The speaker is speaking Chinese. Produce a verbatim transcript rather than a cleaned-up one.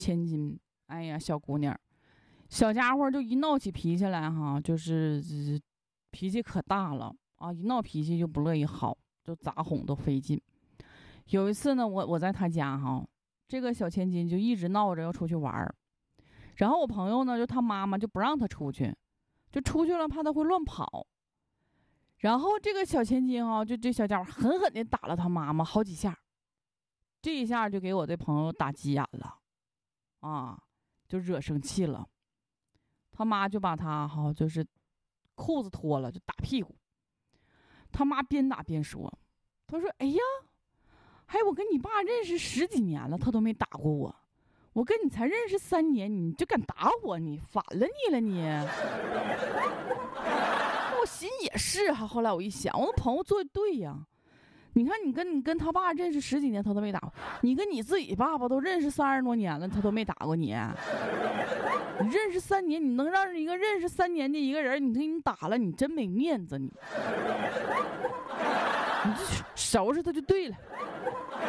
千金，哎呀，小姑娘，小家伙就一闹起脾气来哈，就是脾气可大了啊，一闹脾气就不乐意好，就咋哄都费劲。有一次呢，我我在他家哈，这个小千金就一直闹着要出去玩，然后我朋友呢，就他妈妈就不让他出去，就出去了怕他会乱跑。然后这个小千金啊，就这小家伙狠狠地打了他妈妈好几下，这一下就给我这朋友打急眼了，啊，就惹生气了。他妈就把他哈，就是裤子脱了就打屁股。他妈边打边说：“他说，哎呀，哎，我跟你爸认识十几年了，他都没打过我。我跟你才认识三年，你就敢打我，你反了你了你。”我心也是哈，后来我一想，我的朋友做的对呀。你看，你跟你跟他爸认识十几年，他都没打过你；跟你自己爸爸都认识三十多年了，他都没打过你。你认识三年，你能让一个认识三年的一个人，你给你打了，你真没面子，你，你就收拾他就对了。